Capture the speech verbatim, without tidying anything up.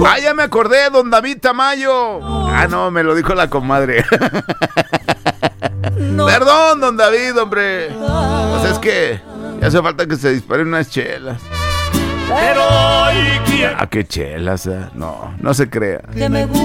Ah, ya me acordé, don David Tamayo. Ah, no, me lo dijo la comadre. No. Perdón, don David, hombre. Pues es que ya hace falta que se disparen unas chelas. Pero hoy quiero... Ah, qué chelas, eh. No, no se crea.